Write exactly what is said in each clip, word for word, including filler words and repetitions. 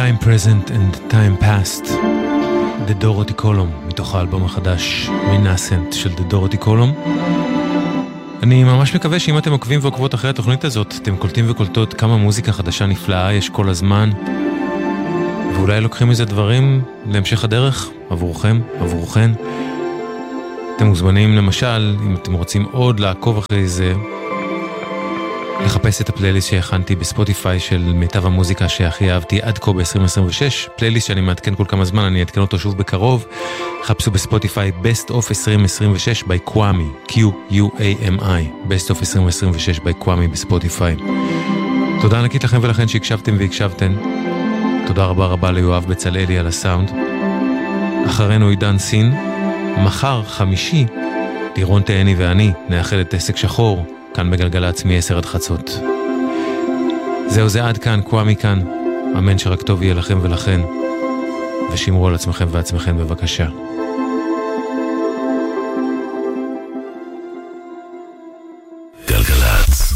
Time Present and Time Past, The Dorothy Column, מתוך האלבום החדש מנסנט של The Dorothy Column. אני ממש מקווה שאם אתם עוקבים ועוקבות אחרי התוכנית הזאת, אתם קולטים וקולטות כמה מוזיקה חדשה נפלאה יש כל הזמן, ואולי לוקחים איזה דברים להמשך הדרך עבורכם, עבורכן. אתם מוזמנים למשל, אם אתם רוצים עוד לעקוב אחרי זה, לחפש את הפלייליסט שהכנתי בספוטיפיי של מיטב המוזיקה שהכי אהבתי עד כה ב-עשרים עשרים ושש, פלייליסט שאני מעדכן כל כמה זמן, אני אעדכן אותו שוב בקרוב. חפשו בספוטיפיי Best of עשרים עשרים ושש by Kwame, Q-U-A-M-I, Best of עשרים עשרים ושש by Kwame בספוטיפיי. תודה ענקית לכם ולכן שהקשבתם והקשבתן. תודה רבה רבה ליואב בצלאלי על הסאונד. אחרינו עידן סין. מחר חמישי לירון תהני ואני נאחד את עסק שחור כאן בגלגלצ מ-עשר עד חצות. זהו זה עד כאן, קוואמי כאן. אמן שרק טוב יהיה לכם ולכן, ושמרו על עצמכם ועצמכם בבקשה. גלגלצ.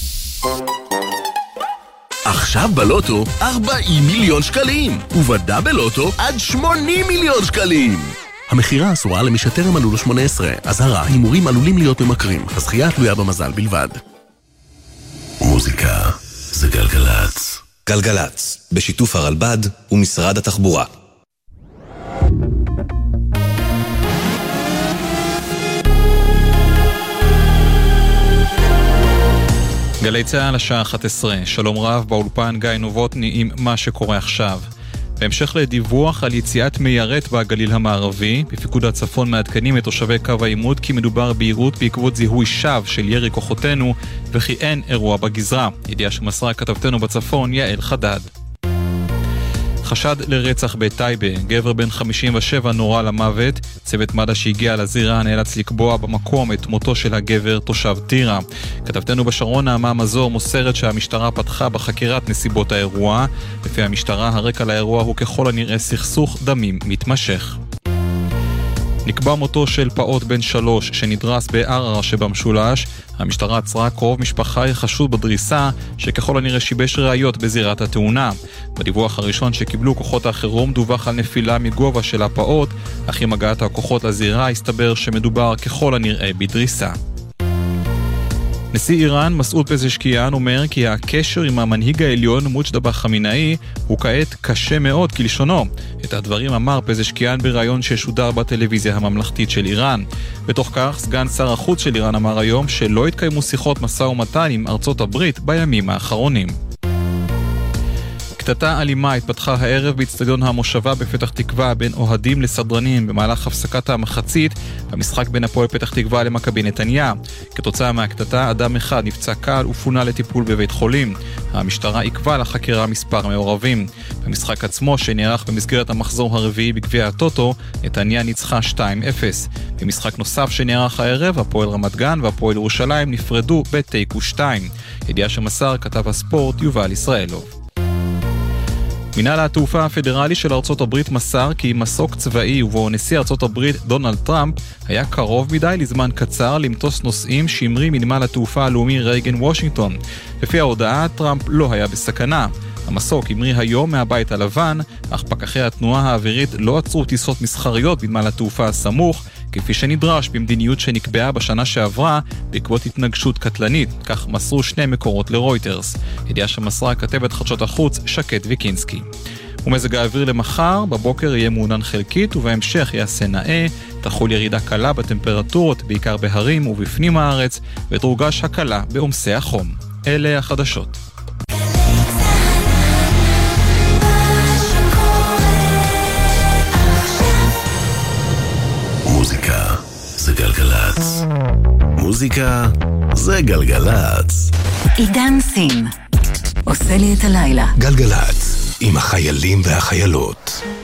עכשיו בלוטו ארבעים מיליון שקלים, ובדאבל לוטו עד שמונים מיליון שקלים. המחירה אסורה למי שטרם מלאו לו שמונה עשרה. אזהרה, הימורים עלולים להיות ממכרים. הזכייה תלויה במזל בלבד. מוזיקה זה גלגלצ. גלגלצ, בשיתוף הרלב"ד ומשרד התחבורה. גלי צהל השעה אחת עשרה. שלום רב, באולפן גיא נובוטני עם מה שקורה עכשיו. בהמשך לדיווח על יציאת מיירט בגליל המערבי, בפיקוד הצפון מעדכנים את תושבי קו העימות כי מדובר בהירות בעקבות זיהוי שווא של ירי כוחותינו וכי אין אירוע בגזרה. ידיעה שמסרה כתבתנו בצפון יעל חדד. חשד לרצח בטייבה, גבר בן חמישים ושבע נורה למוות. צוות מד"א שהגיע לזירה נאלץ לקבוע במקום את מותו של הגבר תושב טירה. כתבתנו בשרון נעמה מזור מוסרת שהמשטרה פתחה בחקירת נסיבות האירוע. לפי המשטרה הרקע לאירוע הוא ככל הנראה סכסוך דמים מתמשך. נקבע מותו של פעוט בן שלוש שנדרס בערערה שבמשולש. המשטרה עצרה קרוב משפחה חשוד בדריסה שככל הנראה שיבש ראיות בזירת התאונה. בדיווח הראשון שקיבלו כוחות החירום דווח על נפילה מגובה של הפעוט, אך עם הגעת הכוחות לזירה הסתבר שמדובר ככל הנראה בדריסה. נשיא איראן מסעוד פזשקיאן אומר כי הקשר עם המנהיג העליון מוג'תבא חמינאי הוא כעת קשה מאוד כלשונו. את הדברים אמר פזשקיאן בראיון ששודר בטלוויזיה הממלכתית של איראן. בתוך כך סגן שר החוץ של איראן אמר היום שלא התקיימו שיחות משא ומתן עם ארצות הברית בימים האחרונים. קטטה אלימה התפתחה הערב באצטדיון המושבה בפתח תקווה בין אוהדים לסדרנים במהלך הפסקת המחצית במשחק בין הפועל פתח תקווה למכבי נתניה. כתוצאה מהקטטה אדם אחד נפצע קל ופונה לטיפול בבית חולים. המשטרה עיכבה לחקירה מספר מעורבים. במשחק עצמו שנערך במסגרת המחזור הרביעי בגביע הטוטו, נתניה ניצחה שתיים אפס. במשחק נוסף שנערך הערב, הפועל רמת גן והפועל ירושלים נפרדו בתיקו שתיים. ידיעה שמסר כתב הספורט יובל ישראלוב. מנהל התעופה הפדרלי של ארצות הברית מסר כי מסוק צבאי ובו נשיא ארצות הברית דונלד טראמפ היה קרוב מדי לזמן קצר למטוס נוסעים שהמריא מנמל התעופה הלאומי רייגן וושינגטון. לפי ההודעה, טראמפ לא היה בסכנה. המסוק המריא היום מהבית הלבן, אך פקחי התנועה האווירית לא עצרו טיסות מסחריות בנמל התעופה הסמוך, כפי שנדרש במדיניות שנקבעה בשנה שעברה בעקבות התנגשות קטלנית, כך מסרו שני מקורות לרויטרס. ידיעה שמסרה כתבת חדשות החוץ שקט ויקינסקי. ומזג האוויר למחר, בבוקר יהיה מעונן חלקית ובהמשך יעשה נאה, תחול ירידה קלה בטמפרטורות בעיקר בהרים ובפנים הארץ, ותורגש הקלה בעומסי החום. אלה החדשות. מוזיקה זה גלגלצ. מוזיקה זה גלגלצ. עידן סין עושה לי את הלילה. גלגלצ עם החיילים והחיילות.